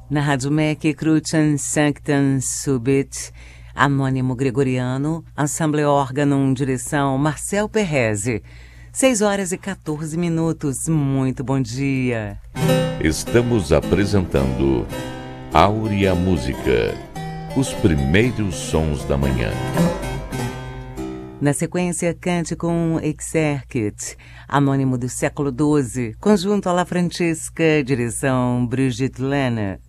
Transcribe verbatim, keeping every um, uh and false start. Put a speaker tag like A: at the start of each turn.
A: Na Rádio M E C, Crucian Sanctam Subit, Anônimo Gregoriano, Ensemble Órgão, direção Marcel Perreze. seis horas e quatorze minutos, muito bom dia.
B: Estamos apresentando Áurea Música, os primeiros sons da manhã.
A: Na sequência, cante com Exercit, Anônimo do século doze, conjunto alla Francesca, direção Brigitte Lana.